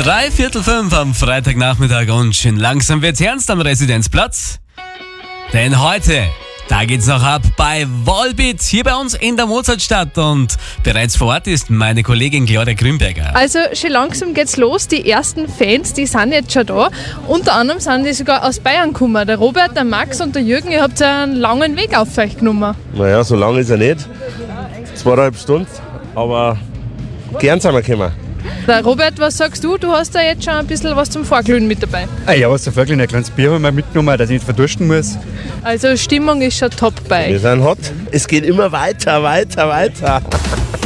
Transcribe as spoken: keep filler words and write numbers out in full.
Drei Viertel fünf am Freitagnachmittag und schön langsam wird's ernst am Residenzplatz. Denn heute, da geht's noch ab bei Volbeat hier bei uns in der Mozartstadt und bereits vor Ort ist meine Kollegin Gloria Grünberger. Also schon langsam geht's los, die ersten Fans, die sind jetzt schon da. Unter anderem sind die sogar aus Bayern gekommen. Der Robert, der Max und der Jürgen, ihr habt einen langen Weg auf euch genommen. Naja, so lange ist er nicht. Zweieinhalb Stunden, aber gern sind wir gekommen. Der Robert, was sagst du? Du hast da jetzt schon ein bisschen was zum Vorglühen mit dabei. Ah ja, was zum Vorglühen, ein kleines Bier haben wir mitgenommen, dass ich nicht verdursten muss. Also Stimmung ist schon top bei Wir euch. sind hot. Es geht immer weiter, weiter, weiter.